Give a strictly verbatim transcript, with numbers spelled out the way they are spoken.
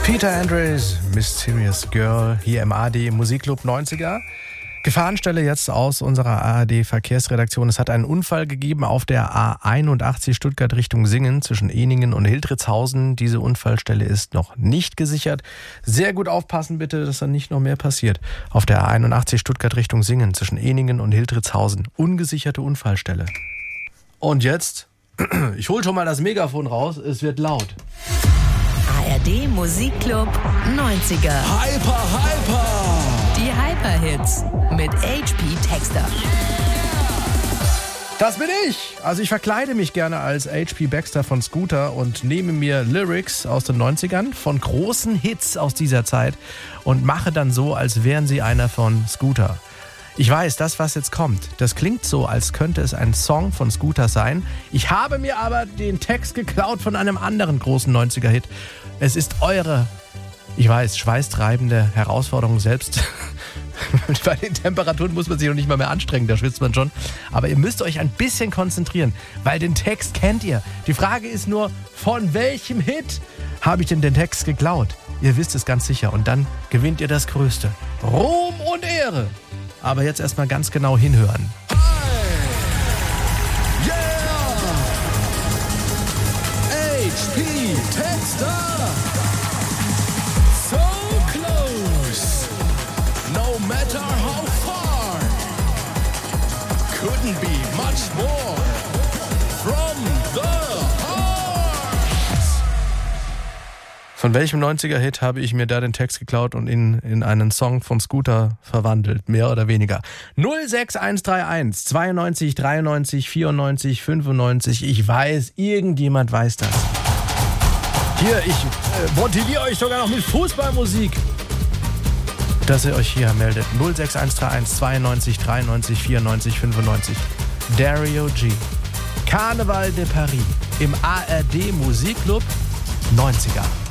Peter Andrews, Mysterious Girl, hier im A D Musikclub neunziger. Gefahrenstelle jetzt aus unserer A R D-Verkehrsredaktion. Es hat einen Unfall gegeben auf der A einundachtzig Stuttgart Richtung Singen zwischen Ehningen und Hildritzhausen. Diese Unfallstelle ist noch nicht gesichert. Sehr gut aufpassen bitte, dass da nicht noch mehr passiert. Auf der A einundachtzig Stuttgart Richtung Singen zwischen Ehningen und Hildritzhausen. Ungesicherte Unfallstelle. Und jetzt, ich hole schon mal das Megafon raus, es wird laut. A R D Musikclub neunziger. Hyper, hyper! Die Hyper-Hits mit H P Baxter. Das bin ich! Also ich verkleide mich gerne als H P Baxter von Scooter und nehme mir Lyrics aus den neunzigern von großen Hits aus dieser Zeit und mache dann so, als wären sie einer von Scooter. Ich weiß, das, was jetzt kommt, das klingt so, als könnte es ein Song von Scooter sein. Ich habe mir aber den Text geklaut von einem anderen großen neunziger-Hit. Es ist eure, ich weiß, schweißtreibende Herausforderung selbst. Bei den Temperaturen muss man sich noch nicht mal mehr anstrengen, da schwitzt man schon. Aber ihr müsst euch ein bisschen konzentrieren, weil den Text kennt ihr. Die Frage ist nur, von welchem Hit habe ich denn den Text geklaut? Ihr wisst es ganz sicher und dann gewinnt ihr das Größte. Ruhm und Ehre. Aber jetzt erstmal ganz genau hinhören. Yeah! H P Baxter! So close! No matter how far! Couldn't be much more! From the heart! Von welchem neunziger-Hit habe ich mir da den Text geklaut und in, in einen Song von Scooter verwandelt? Mehr oder weniger. null sechs eins drei eins zweiundneunzig dreiundneunzig vierundneunzig fünfundneunzig. Ich weiß, irgendjemand weiß das. Hier, ich äh, motiviere euch sogar noch mit Fußballmusik, dass ihr euch hier meldet. null sechs eins drei eins zweiundneunzig dreiundneunzig vierundneunzig fünfundneunzig. Dario G. Carnaval de Paris im A R D Musikclub neunziger.